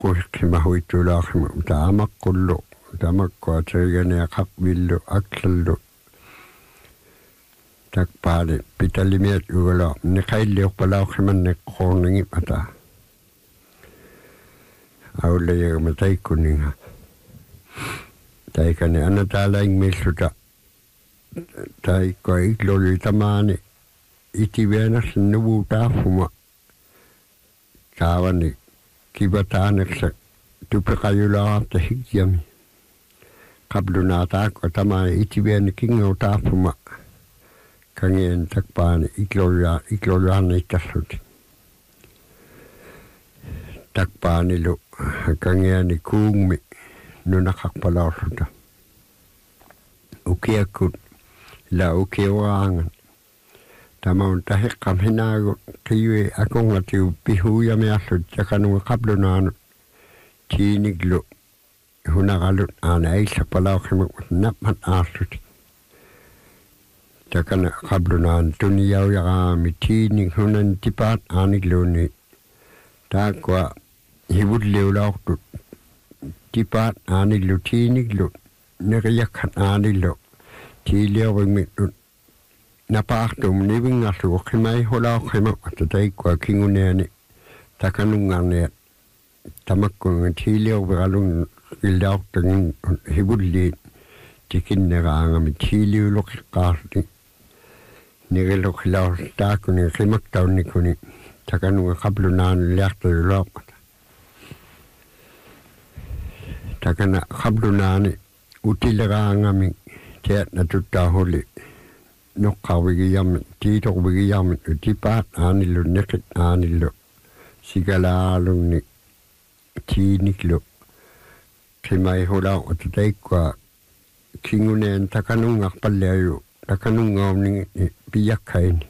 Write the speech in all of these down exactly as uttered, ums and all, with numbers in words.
kuhkimahuitulaarima taamaqqullu tamakkuateriganea qappillu aklallu takpaali pitalimiat ugala niqailliuqpalaaqqimanneqqoorningi ata aullayagamataikkuninga taikane anataalaingmiilluta taikko igloli tamaani itivianarsinnuvu taafuma taavani kivataaneksa tupeqajulaarta hikyami qablunataakko tamaani itiviani kingau taafuma kangien takpaani iglolua igloluarniittarluti takpaanilu kangiani kuungmi nunaqarpalaorluta ukiakkut la ukiuaangan tamaun tahiqqam hinaagu qiwi akungatiu pihuuyamiarlut takanunga qablunaanut tiiniglu hunaqalut aana aillapalaoqimak napmat aarluti takana qablunaan tuniyauyaaqaami tiinig hunan tipaat aanigluuni taakwa hivulliulaortut tipaat aaniglu tiiniglu neqiyakhat aaniglu tiiliorimittut napaartum nivingarlugu qimai hulaoqima atataikwa kinguneani takanungarniat tamakkunga tiiliorviqalun illaortagin hivulliit tikinneraangami tiiliuluqiqqaarti niqiluqilaor taakuni qimaktaunikuni takanunga qablunaanu liartayulooqat takana qablunaani utileraangami teatna tuttaahuli noqqarvigiyarmi tiitoqvigiyarmi utipaat aanillu neqit aanillu sigalaalunni tiiniklu qimai hulao atataikwa kinguneen takanungarpalliayu takanungaumni piyakkaini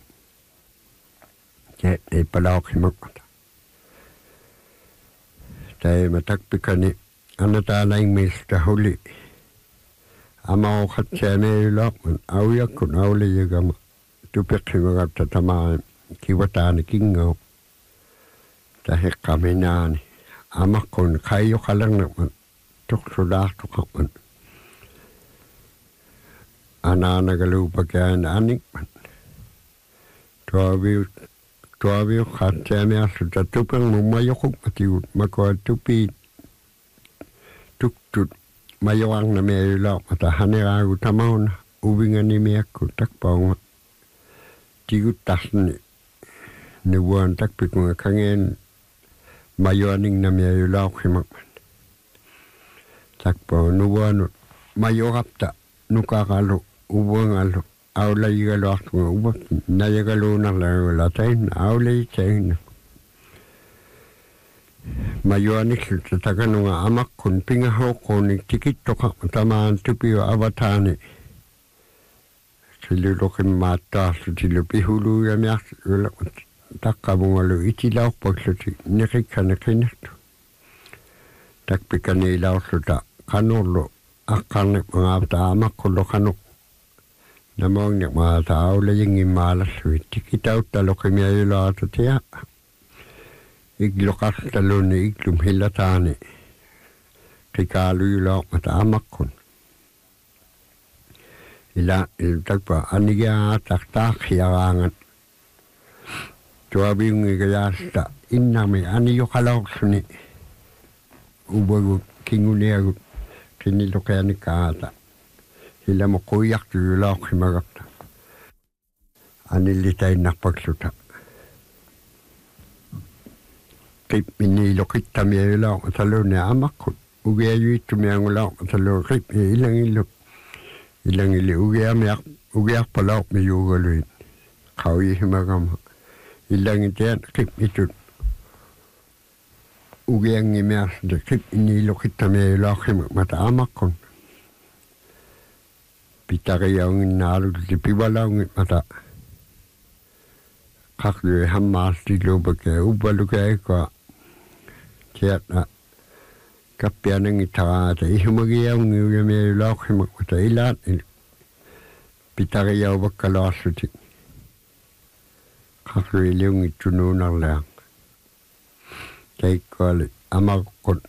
teat ei palaoqimaqqata taima takpikani anataalaingmiilta huli amaoqatsianeeyulaaqman auyakkun auliyagama tupeqqimagatta tamaa kiwataani kingau tahiqqaminaani amaqqun qayyuqalernerman tuqsulaartuqarman anaanagaluupakaan anikman tuaviu tuaviu qatsiamiarluta tupermummayoquq atigut makua tupiit tuktut mayoarnameeyulaaqmata haneraagu tamauna uvinganimiakku takpaunga tiguttarni nivuan takpikunga kangeen mayoaningnamiayulaaqqimakman takpau nuvuanut mayorapta nukaqalu uvuangalu aulayigaluartunga uvakki nayagaluunarlaangulatain aulayitainna mayoanikluta takanunga amaqqun pingahoqquni tikittoqa tamaan tupio avataani qilluloqimmaattarlu tilu pihuluuyamiartu ula taqqavungalu itilaorpakluti neqikkane qinartu takpikaniilaorluta qanorlu aqqarniqmangaapta amaqqullu qanuq namoongniqmaata aulayingimaalarlui tikitauttaloqimiayulaatatia igluqartaluni iglum hillataani qikaaluyulooqmata amaqqun ila iltakpa anigiaataqtaaqhiaraangan tuaviungigayaasta innami aniyoqalaorluni uvagut kinguniagut qiniluqianikaata hilamo quyartuyulooqimagapta anillitainnarpakluta qip miniiloqittamiayulooq taluni amaqqut ugiayuittumiangulooq talu qip ilangillu ilangili ugiamiaq ugiarpalooq miyuugaluit qawihimagama ilangitiat qip itut ugiangimiarde qip iniiloqittamiayulooqima mata amaqqun pitariaunginnaalulli pivalaungit mata qaqlui hammaartilubake ubbalukaikwa tiatna kappianangi taraata ihumagiaungiuyamiayulooqqimakkata ilaat pitariauvakkalaarsluti qaqlui liungittunuunarlaaq taikkuali amaqqut